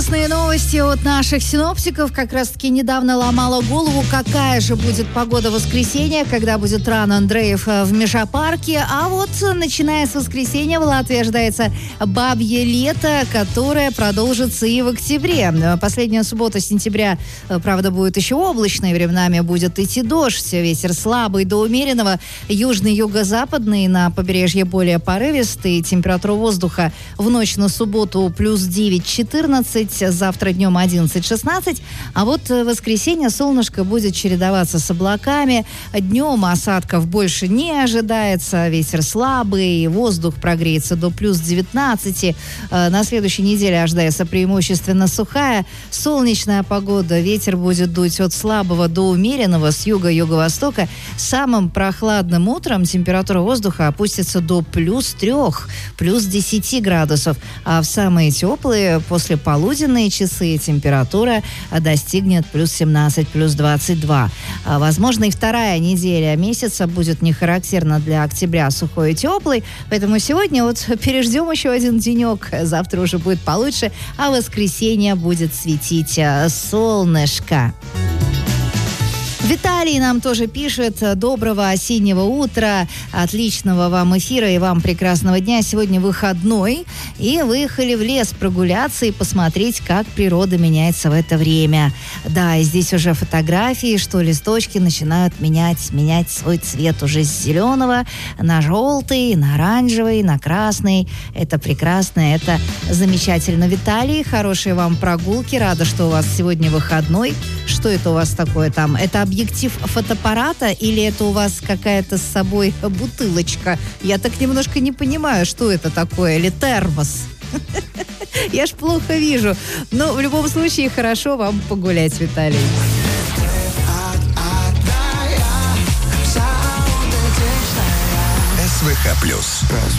Радостные новости от наших синоптиков. Как раз-таки недавно ломала голову, какая же будет погода в воскресенье, когда будет ран Андреев в Межапарке. А вот начиная с воскресенья в Латвии ожидается бабье лето, которое продолжится и в октябре. Последняя суббота сентября, правда, будет еще облачной, временами будет идти дождь. Ветер слабый до умеренного, южный, юго-западный, на побережье более порывистый. Температура воздуха в ночь на субботу плюс 9-14, завтра днем 11-16. А вот в воскресенье солнышко будет чередоваться с облаками. Днем осадков больше не ожидается. Ветер слабый, воздух прогреется до плюс 19. На следующей неделе ожидается преимущественно сухая, солнечная погода. Ветер будет дуть от слабого до умеренного с юга-юго-востока. Самым прохладным утром температура воздуха опустится до плюс 3, плюс 10 градусов. А в самые теплые послеполуденные часы температура достигнет плюс 17, плюс 22. Возможно, и вторая неделя месяца будет не характерна для октября, сухой и теплый. Поэтому сегодня вот переждем еще один денек. Завтра уже будет получше, а в воскресенье будет светить солнышко. Виталий нам тоже пишет: доброго осеннего утра, отличного вам эфира и вам прекрасного дня. Сегодня выходной, и выехали в лес прогуляться и посмотреть, как природа меняется в это время. Да, и здесь уже фотографии, что листочки начинают менять свой цвет уже с зеленого на желтый, на оранжевый, на красный. Это прекрасно, это замечательно. Виталий, хорошие вам прогулки. Рада, что у вас сегодня выходной. Что это у вас такое там? Это объектив фотоаппарата или это у вас какая-то с собой бутылочка? Я так немножко не понимаю, что это такое. Или термос? Я ж плохо вижу. Но в любом случае хорошо вам погулять, Виталий. СВХ+.